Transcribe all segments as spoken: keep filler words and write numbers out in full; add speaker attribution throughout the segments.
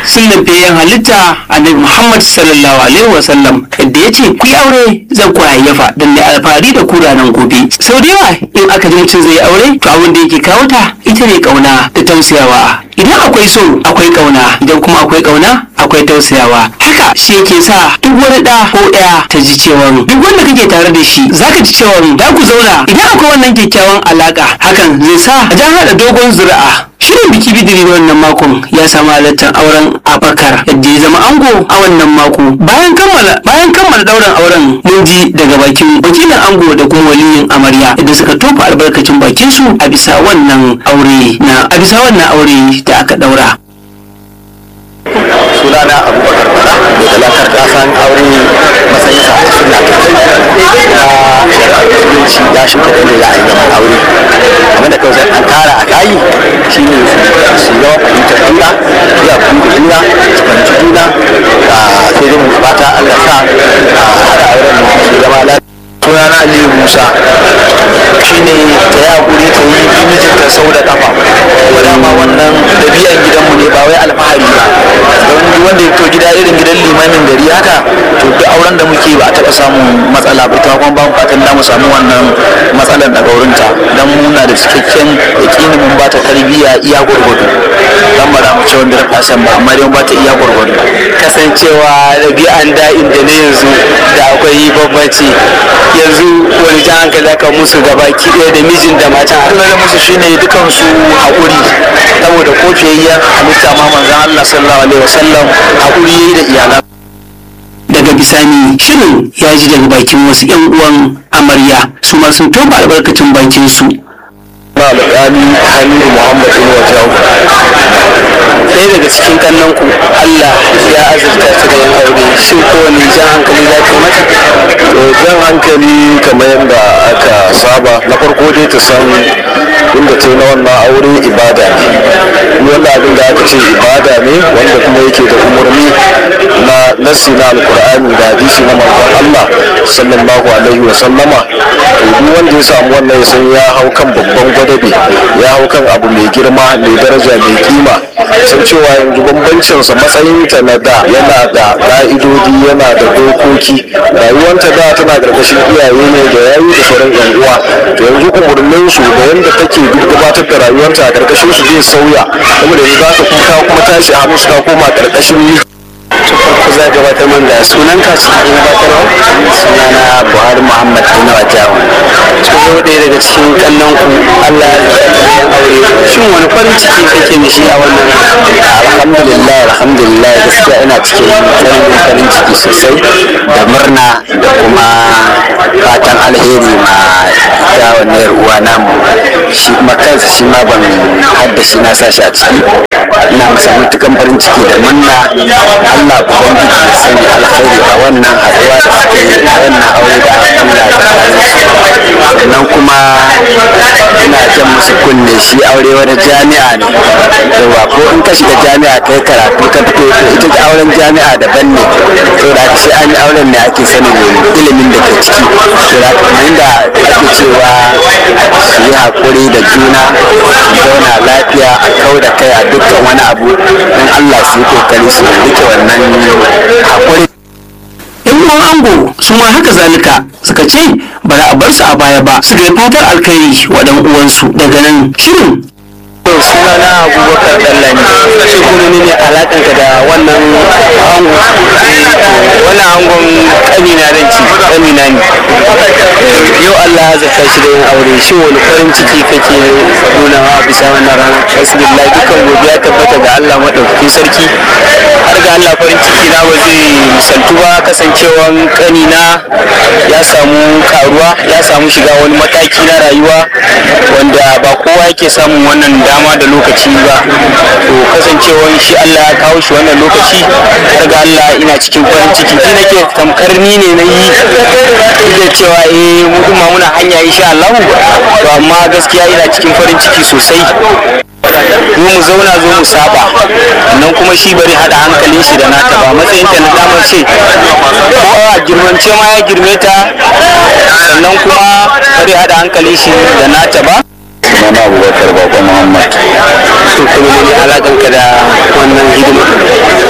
Speaker 1: sunnan fiyayyen halitta annabi Muhammad sallallahu alaihi wasallam yadda ya ce ku yi aure zan ku hayyafa don ne alfahari da ku ranar gobe. Sau da yawa in aka ji mutum zai aure to abin da yake kawo ta ita ne kauna da tausayawa. Idan akwai so akwai kauna, idan kuma akwai kauna akwai tausayawa. Haka shi yake sa duk wani da ko ɗaya ta ji cewa duk wanda kake tare da shi zaka ji cewa da ku zauna idan akwai wannan kyakkyawan alaka, hakan zai sa a jan haɗa dogon zuri'a. Shirin biki bidiri na wannan makon ya samu halartar auren Abakar yadda ya zama ango a wannan mako. Bayan kammala bayan kammala ɗaurin auren mun ji daga bakin wakilin ango da kuma waliyin amarya yadda suka tofa albarkacin bakin su a bisa wannan aure na a bisa wannan aure da aka ɗaura.
Speaker 2: Sunana Abubakar Bala da talakar kasan aure matsayin sa suna ya shuka da za a yi zaman aure, abinda kawai sai an tara a kayi shi ne su yawa fahimtar juna, zuwa fahimtar juna, su fahimci juna, sai dai mu fata Allah sa a haɗa auren su zama lafiya. Sunana Aliyu Musa shi ne ta yi haƙuri ta yi mijinta sau da ƙafa, kuma dama wannan ɗabi'an gidanmu ne ba wai alfahari ba, don wanda ya fito gida irin gidan limamin gari haka to duk auren da muke ba a taɓa samun matsala ba, ta kuma ba mu fatan da mu samu wannan matsalar daga wurinta, don muna da cikakken yaƙini mun ba ta tarbiyya iya gwargwado, don ba za mu ce wanda rafa san ba amma dai mun ba ta iya gwargwado. Kasancewa ɗabi'an da'in da na yanzu da akwai bambanci, yanzu wani jan hankali aka musu gaba ki ɗaya da mijin da matan a da musu shine dukan su haƙuri, saboda ko fiyayyen halitta ma manzon Allah sallallahu alaihi wasallam haƙuri yayi da iyalan.
Speaker 1: Daga bisani shirin ya ji daga bakin wasu yan uwan amarya su ma sun toba albarkacin bakin su.
Speaker 2: Alƙali Hamidu Muhammad bin Wajahu ɗaya daga cikin kannan ku Allah ya azurta ta da yin aure, shin kowane jan hankali za ka mata?
Speaker 3: To jan hankali kamar yadda aka saba, na farko dai ta san inda ta yi na wannan aure ibada ne, wanda abin da aka ce ibada ne wanda kuma yake da umarni na nassi na alkur'ani da hadisi na manzon Allah sallallahu alaihi wa sallama. To duk wanda ya samu wannan ya san ya hau kan babban gwadabe, ya hau kan abu mai girma mai daraja mai kima, san cewa yanzu bambancinsa matsayinta na da yana da ka'idodi yana da dokoki, rayuwanta da tana karkashin iyaye ne da yayi da sauran yan uwa, to yanzu umarnin su da yanda take gabatar da rayuwarta a karkashin su zai sauya, saboda yanzu za ka kuka kuma tashi a musu ka koma karkashin
Speaker 2: ku za gabatar man da sunan ka cikin gabatarwa? Sunana Buhari Muhammad bin Wajahu. To yau ɗaya daga cikin kallon ku Allah ya yi aure, shin wani farin ciki kake da shi a wannan?
Speaker 3: Alhamdulillah alhamdulillah gaskiya ina cikin tsananin farin ciki sosai da murna da kuma fatan alheri ma ta wannan uwa namu, shi kuma kansa shi ma ban haddashi na sashi a ciki, ina masa mutukan farin ciki da murna. Allah ubangiji ya sanya alkhairi a wannan haɗuwa da suke yi a wannan aure da Allah ya kawo, sannan kuma ina jan musu kunne shi aure wani jami'a ne, yawa ko in ka shiga jami'a kai karatu ka fito to ita auren jami'a daban ne, to da sai an yi auren ne ake sanin ilimin da ke ciki, to da kuma inda ake cewa su yi haƙuri da juna, zauna lafiya, a kau da kai a dukkan wani abu, don Allah su yi kokari su rike wannan haƙuri.
Speaker 1: Yan uwan ango su ma haka zalika suka ce bara a bar su a baya ba, suka yi fatar alkhairi wa dan uwansu. Daga nan shirin
Speaker 2: sunana Abubakar Dallani, shi kuma ne ne alakanka da wannan ango? Wannan angon kanina zan ci, kanina ne. Yau Allah ya zaka shi da yin aure, shi wani farin ciki kake nunawa a bisa wannan rana? Bismillah, dukkan godiya tabbata ga Allah madaukakin sarki, har ga Allah farin ciki na ba zai misaltu ba, kasancewan kanina ya samu karuwa, ya samu shiga wani mataki na rayuwa wanda ba kowa yake samun wannan dama da lokaci ba, to kasancewan shi Allah ya kawo shi wannan lokaci, har ga Allah ina cikin farin ciki, ni nake tamkar ni ne na yi da cewa eh mu kuma muna hanya insha Allah, to amma gaskiya ina cikin farin ciki sosai. mu mu zauna zo mu saba, nan kuma shi bari hada hankalin shi da nata ba, matsayin ta na damar ce ko a girmance ma ya girme ta, sannan kuma bari hada hankalin shi da nata ba.
Speaker 3: Sunana Abubakar Bako Muhammad.
Speaker 2: To kuma ne alaƙanka da wannan hidima?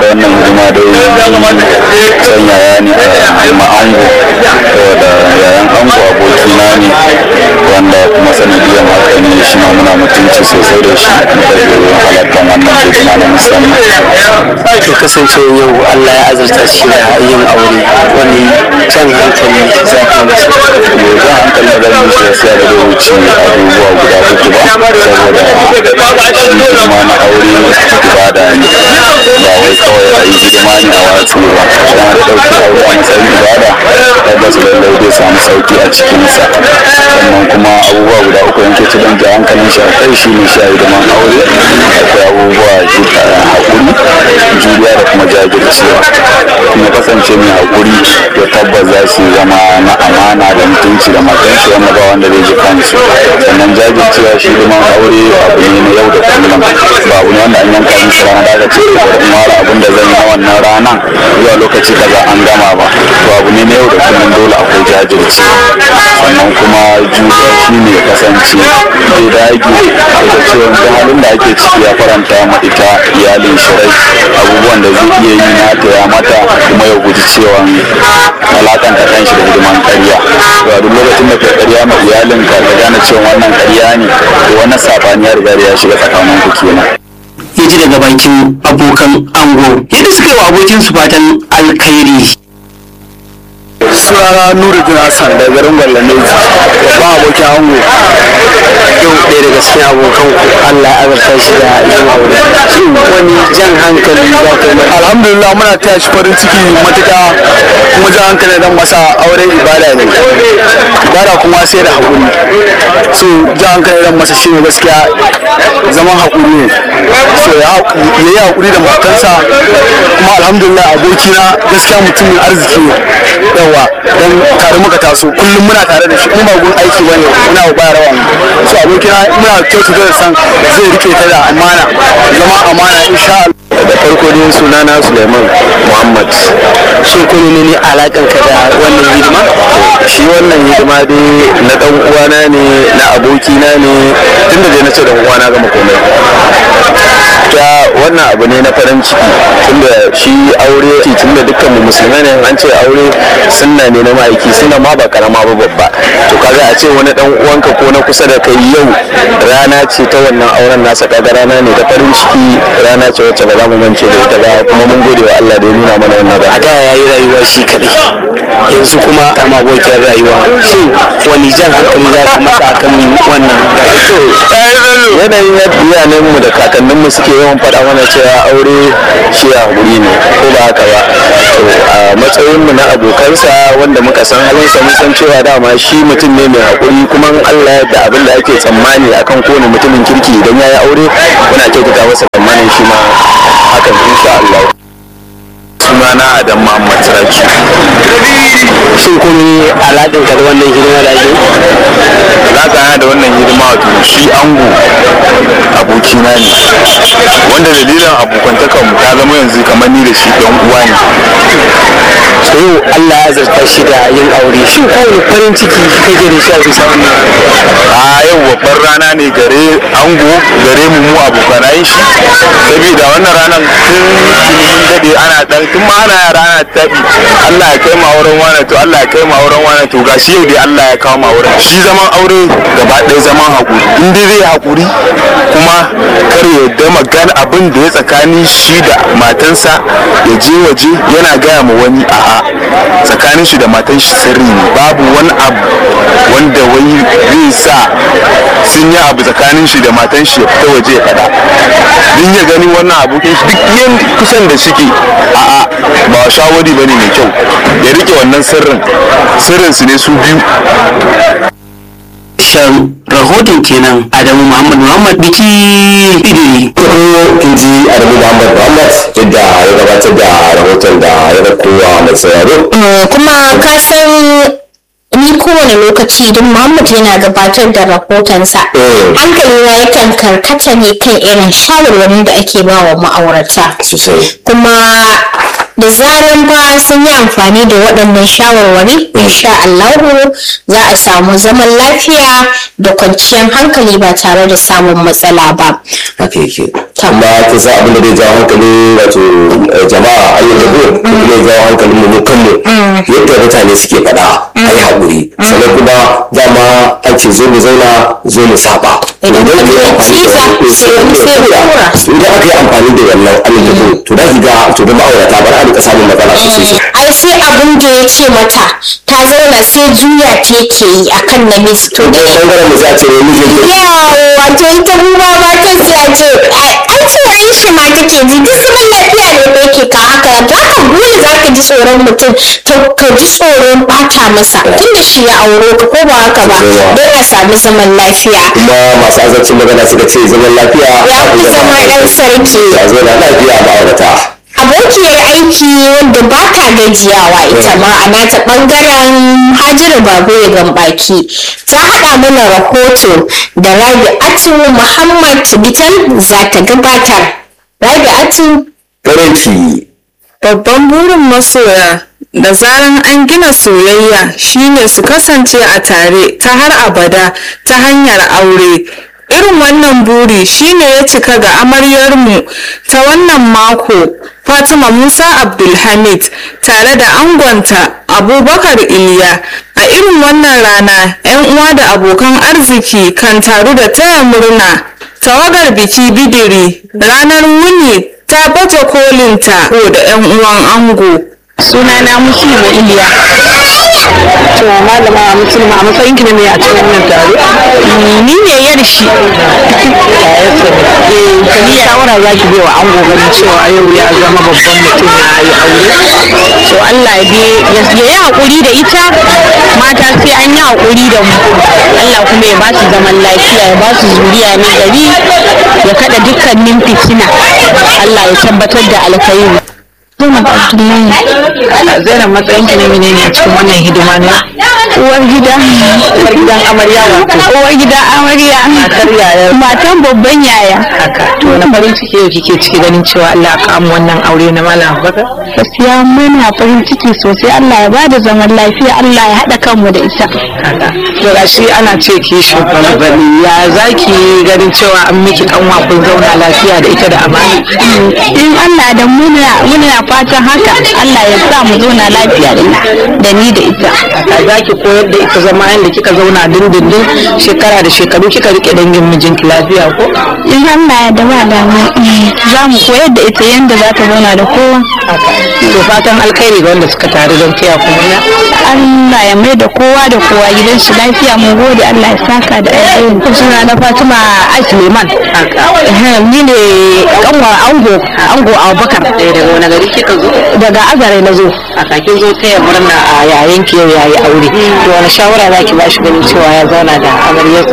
Speaker 3: da wannan hidima dai san yaya ne a ma'ango saboda yayan ango abokina ne wanda kuma sanadiyar haka ne shi ma muna mutunci sosai da shi muka zo halartar wannan hidima na musamman.
Speaker 2: To kasance yau Allah ya azurta shi da yin aure wani jan hankali za ka masa.
Speaker 3: Yau jan hankali da zan yi sai da zai wuce abubuwa guda uku ba saboda shi hidima na aure ibada ne ba wai kawai a yi hidima ne a watsi ba idan har ɗauki aure a matsayin ibada tabbas lallai zai samu sauki a cikinsa sannan kuma abubuwa guda uku yanke ci don hankalin shi a kai shi ne shi a hidiman aure akwai abubuwa haƙuri juriya da kuma jajircewa kuma kasance mai haƙuri ya tabbas za su zama na amana da mutunci da matanshi wanda ba wanda zai ji kansu sannan jajircewa shi hidiman aure abu ne na yau da kullum ba abu ne wanda an yanka musu rana da aka ce in wara abin da zan yi na wannan ranan zuwa lokaci kaza an gama ba to abu ne na yau da kullum dole akwai jajircewa sannan kuma juriya shi ne kasance zai dage daga cewa da halin da ake ciki ya faranta ma ita iyalin shirai abubuwan da zai iya yi na ta ya mata kuma ya guji cewa alakanta kan shi da hidiman karya to duk lokacin da ka karya ma iyalinka ka gane cewa wannan karya ne to wannan sabani ya riga ya shiga tsakanin ku kenan.
Speaker 1: Ya ji daga bakin abokan ango yadda suka yi wa abokinsu fatan alkhairi.
Speaker 3: Sunana Nuruddin Hassan da garin Gwallane ba abokin ango
Speaker 2: Yau ɗaya daga cikin abokan ku Allah ya azurta shi da yin aure. Shin wani jan hankali za ka yi?
Speaker 3: alhamdulillah muna taya shi farin ciki matuƙa kuma jan hankali dan masa auren ibada ne ibada kuma sai da haƙuri so jan hankali dan masa shine gaskiya zaman haƙuri ne so ya yi haƙuri da matansa kuma alhamdulillah abokina gaskiya mutumin arziki ne yawa dan tare muka taso kullum muna tare da shi kuma ba gun aiki bane muna ba rawa so abokina muna kyautata da san zai rike ta da amana zama amana insha Allah. Da farko dai sunana Suleiman Muhammad.
Speaker 2: Shin kun ne alakan ka da wannan hidima?
Speaker 3: Shi wannan hidima dai na dan uwana ne na abokina ne tunda dai na ce dan uwana ga makomai. Ta wannan abu ne na farin ciki tunda shi aure tunda dukkan mu musulmai ne an ce aure sunna ne na ma'aiki sunna ma ba karama ba babba to kaga a ce wani dan uwanka ko na kusa da kai yau rana ce ta wannan auren nasa kaga rana ne ta farin ciki rana ce wacce ba za mu mance da ita ba kuma mun gode wa Allah da ya nuna mana wannan
Speaker 2: A da ya yi rayuwa shi kaɗai yanzu kuma a mabokin rayuwa. Shin wani jan hankali za ka masa akan wannan?
Speaker 3: yanayin yadda iyayen mu da kakannin mu suke yawan faɗa mana cewa aure shi a haƙuri ne ko ba haka ba to a matsayin mu na abokansa wanda muka san halinsa mun san cewa dama shi mutum ne mai haƙuri kuma Allah da abin da ake tsammani akan kowane mutumin kirki idan ya yi aure muna kyautata masa tsammanin shi ma hakan insha Allah. Sunana Adam Muhammad Saraki.
Speaker 2: Shin kun yi alaƙin ka da wannan hidima da ake?
Speaker 3: Alaƙa da wannan hidima wato shi ango abokina ne wanda dalilin abokantakan mu ta zama yanzu kamar ni da shi ɗan uwa ne.
Speaker 2: To yau Allah ya zarta shi da yin aure. Shin kowane farin ciki kake da shi a bisa wannan?
Speaker 3: A yau babbar rana ne gare ango gare mu mu abokanai shi saboda wannan ranar tun mun dade ana dan tun ma ana yara ana tafi Allah ya kai mu auren wani to Allah ya kai mu auren wani to gashi yau dai Allah ya kawo mu auren shi zaman aure gaba ɗaya zaman hakuri in dai zai hakuri kuma kar ya da magana abin da ya tsakanin shi da matansa ya je waje yana gaya ma wani a'a tsakanin shi da matan shi sirri ne babu wani abu wanda wai zai sa sun yi abu tsakanin shi da matan shi ya fita waje ya faɗa din ya gani wannan abokin shi duk yan kusan da shike a'a ba shawari bane mai kyau ya rike wannan sirrin sirrin su ne su biyu.
Speaker 1: Shan rahoton kenan Adamu Muhammad Muhammad biki idiri.
Speaker 4: in ji Adamu Muhammad Muhammad yadda ya gabatar da rahoton da ya rakowa mai sauraro.
Speaker 5: Kuma ka san ni kowane lokaci idan Muhammad yana gabatar da rahotonsa hankali na yakan karkata ne kan irin shawarwarin da ake ba wa ma'aurata. Kuma da zaran ba sun yi amfani da waɗannan shawarwari insha Allahu za a samu zaman lafiya da kwanciyar hankali ba tare da samun matsala ba.
Speaker 4: haka yake amma ta sa abin da zai jawo hankali wato jama'a ayyukan da kuma zai jawo hankalin mu kanmu yadda mutane suke faɗa ai haƙuri sannan kuma dama an ce zo mu zauna zo mu saba idan aka yi amfani da wannan ayyukan to da ga to da ma'aurata ba a rika samun matsala sosai
Speaker 5: ai sai abin da ya ce mata ta zauna sai juya ta yake yi akan namiji to
Speaker 4: da bangaren mu za a ce ne mijin
Speaker 5: yawa wato ita kuma ma ta sai a ce an tsoron shi ma take ji duk zaman lafiya ne ko yake ka haka za ka dole za ka ji tsoron mutum ka ji tsoron bata masa tunda shi ya auro ka ko ba haka ba don a sami zaman lafiya
Speaker 4: kuma masu azancin magana suka ce zaman lafiya
Speaker 5: ya fi zama ɗan sarki
Speaker 4: ya zo da lafiya ba aurata
Speaker 5: abokiyar aiki wanda ba ta gajiyawa ita ma a nata bangaren hajira babu ya gambaki ta haɗa mana rahoto da rabi'atu muhammad bitan za ta gabatar. Rabi'atu
Speaker 4: karanci
Speaker 6: babban burin masoya da zaran an gina soyayya shine su kasance a tare ta har abada ta hanyar aure. Irin wannan buri shine ya cika ga amaryarmu ta wannan mako Fatima Musa Abdulhamid tare da angonta Abubakar Iliya. A irin wannan rana 'yan uwa da abokan arziki kan taru da taya murna. Tawagar biki bidiri ranar wuni ta baje kolinta da 'yan uwan ango.
Speaker 2: Sunana Musulma Iliya. To malama Musulma a matsayin ki ne mai a cikin wannan taro? Ni ne yar shi. Eh, ni shawara za ki wa ango ganin cewa yau ya zama babban mutum ya yi aure. To Allah ya ya yi hakuri da ita, mata sai an yi hakuri da mu. Allah kuma ya ba su zaman lafiya, ya ba su zuriya ne gari, ya kada dukkanin fitina. Allah ya tabbatar da alkhairi. Zainab Abdullahi. Zainab matsayin ki ne menene a cikin wannan hidima ne? Uwar gida. Uwar gidan amarya wato. Uwar gida amarya. Matar yaya. Matan babban yaya. Haka. To na farin ciki yau kike ciki ganin cewa Allah ya kamu wannan aure na Malam Abubakar? Gaskiya muna farin ciki sosai Allah ya bada zaman lafiya Allah ya haɗa kanmu da ita. Haka. To gashi ana ce ki shugaba bane ya zaki ganin cewa an miki kanwa kun zauna lafiya da ita da amana. In Allah da muna muna fatan haka Allah ya sa mu zauna lafiya da ni da ita. Za ki koyar da ita zama yadda kika zauna dindindin shekara da shekaru kika rike dangin mijinki lafiya ko? In Allah ya da ba damu za mu koyar da ita yadda za ta zauna da kowa. To fatan alkhairi ga wanda suka taru don taya kuma na. Allah ya mai da kowa da kowa gidan shi lafiya mu gode Allah ya saka da alkhairi. Suna na Fatima Suleiman. Ni ne kanwa ango ango Abubakar. Daga wani gari kika zo? Daga Azare na zo. A kakin zo taya murna a yayin ki yau yayi aure. To wani shawara za ki ba shi ganin cewa ya zauna da amaryar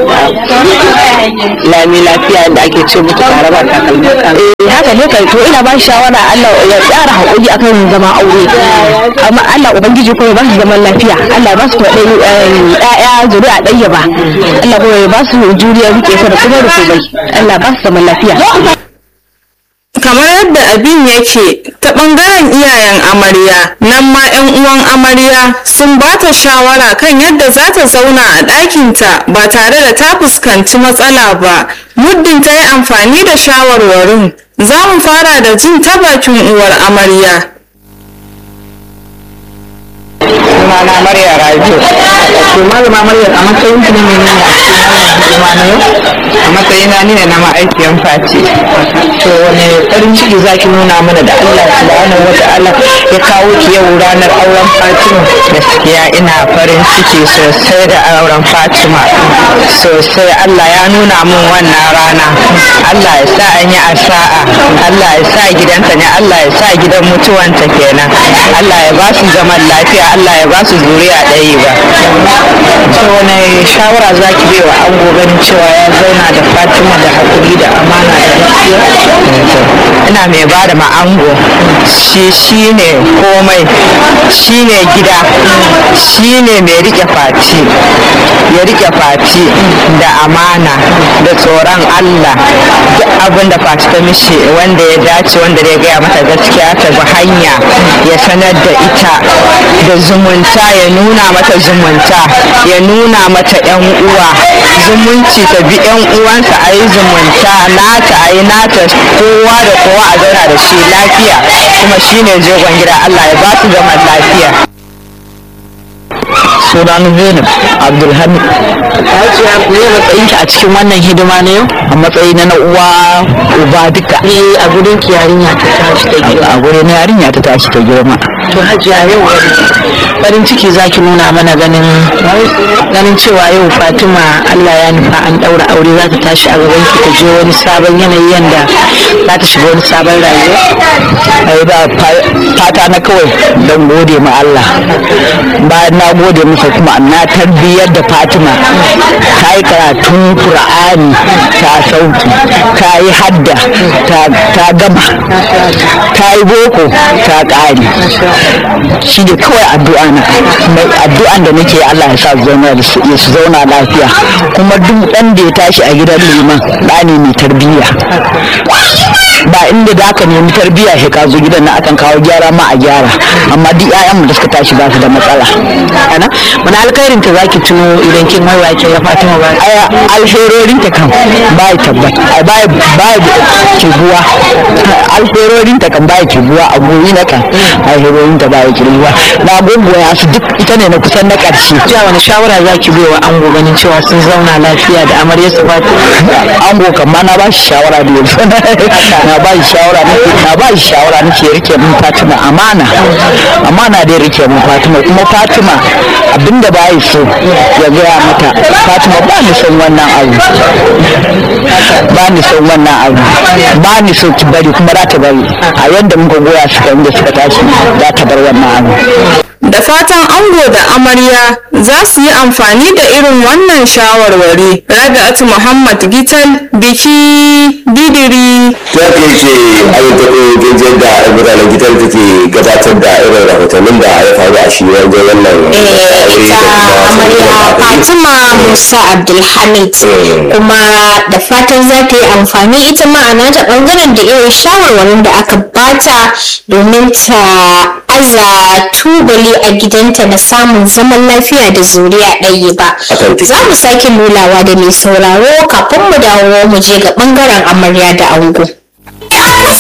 Speaker 2: lami lafiya da ake ce mutu tare ba takalmi kan. Eh haka ne kai to ina ba shi shawara Allah ya tsara hakuri akan zama aure. Amma Allah ubangiji kuma ba su zaman lafiya. Allah ba su ɗaya zuri'a ɗaya ba. Allah kuma ya ba su juriya rike sa da kuma rukubai. Allah ba su zaman lafiya.
Speaker 6: Kamar yadda abin yake ta ɓangaren iyayen amarya nan ma 'yan uwan amarya sun ba ta shawara kan yadda za ta zauna a ɗakinta ba tare da ta fuskanci matsala ba muddin ta yi amfani da shawarwarin. Za mu fara da jin ta bakin uwar amarya.
Speaker 2: Sunana Maryam Rabiu. To malama Maryam a matsayin ki ne mai nuna a cikin wannan hidima na yau? A matsayina ni ne na ma'aikiyan Fati. To wani farin ciki zaki nuna mana da Allah subhanahu wa ta'ala ya kawo ki yau ranar auren Fatima. Gaskiya ina farin ciki sosai da auren Fatima. Sosai Allah ya nuna min wannan rana. Allah ya sa an yi a sa'a. Allah ya sa gidanta ne. Allah ya sa gidan mutuwanta kenan. Allah ya ba su zaman lafiya. Allah ya ba su zuriya ɗaya ba. To wani shawara za ki bai wa ango ganin cewa ya zauna da Fatima da haƙuri da amana da gaskiya?
Speaker 7: ina mai ba da ma'ango shi shine komai shine gida shine mai rike fati ya rike fati da amana da tsoron Allah duk abin da fati ta mishi wanda ya dace wanda ya gaya mata gaskiya ta bi hanya ya sanar da ita da zumunta ya nuna mata zumunta ya nuna mata yan uwa zumunci ta bi yan uwansa a yi zumunta nata a yi nata kowa da kowa a zauna da shi lafiya kuma shine jegon gida Allah ya ba su zaman lafiya.
Speaker 8: Sunan Zainab Abdulhamid.
Speaker 7: Hajiya me matsayinki a cikin wannan hidima na yau?
Speaker 8: A matsayi na uwa uba duka.
Speaker 7: Eh a gurin ki yarinya ta tashi ta girma.
Speaker 8: A gurin yarinya ta tashi ta girma.
Speaker 7: To Hajiya yau farin ciki zaki nuna mana ganin ganin cewa yau Fatima Allah ya nufa an daura aure za ta tashi a gaban ki ta je wani sabon yanayi yanda za ta shiga wani sabon rayuwa.
Speaker 8: Ai ba fata na kawai don gode ma Allah. Bayan na gode masa kuma na tarbiyyar da Fatima ta yi karatun Qur'ani ta sauki ta yi hadda ta gama ta yi boko ta ƙari shi ne kawai addu'a na addu'an da nake Allah ya sa su zauna lafiya kuma duk ɗan da ya tashi a gidan liman ɗani mai tarbiyya ba inda da aka nemi tarbiyya sai ka zo gidan na akan kawo gyara ma a gyara amma duk ƴaƴanmu da suka tashi ba su da matsala
Speaker 7: ana wani alkhairin ta zaki tuno idan kin haihuwa kin ga Fatima ba
Speaker 8: aya alherorin ta kan bai tabbata ai bai bai kibuwa alherorin ta kan bai kibuwa a goyi na kan alherorin ta bai kibuwa na gungoya su duk ita ne na kusan na karshe
Speaker 7: ja wani shawara zaki bai wa ango ganin cewa sun zauna lafiya da amarya su Fatima
Speaker 8: ango kan ma na ba shi shawara da yanzu na ba shi shawara na ba shi shawara nake rike min Fatima amana amana dai rike min Fatima kuma Fatima abinda ba yi so ya gaya mata Fatima ba ni son wannan abu ba ni son wannan abu ba ni so ki bari kuma za ta bari a yadda muka goya suka inda suka tashi za ta bar wannan abu.
Speaker 6: Da fatan ango da amarya za su yi amfani da irin wannan shawarwari. Rabi'atu Muhammad Gital, biki bidiri.
Speaker 4: Ya ke ce ayyuka ko da mutanen gitar take gabatar da irin rahotannin da ya faru a shi wajen wannan
Speaker 5: ita amarya Fatima Musa Abdulhamid kuma da fatan za ta yi amfani ita ma'ana ta bangaren da irin shawarwarin da aka bata domin ta aza tubali a gidanta na samun zaman lafiya da zuriya ɗaya ba. Za mu sake lulawa da mai sauraro kafin mu dawo mu je ga bangaren amarya da ango.